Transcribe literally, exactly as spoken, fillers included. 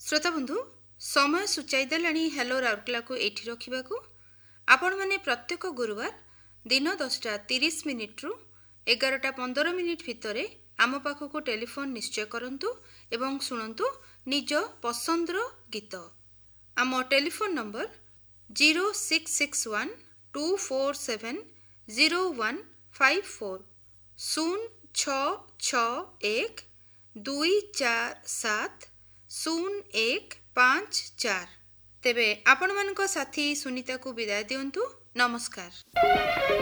श्रोता बंधु समय सूचाई देलाणी हेलो राउरकेला को एठी रखिबाकू आपण माने प्रत्येक गुरुवार दिन दसटा तीस मिनिट रु एगारटा पंदर मिनिट भितरे आम पाखक टेलीफोन निश्चय करंतु एवं शुणंतु निज पसंदर गीत। आम telephone number zero six six one two four seven zero one five four शून्य छ छ एक दुई चार सात शून्य एक पाँच चार। तेबे आपण मानक साथी सुनीता को विदाय दियंतु। नमस्कार।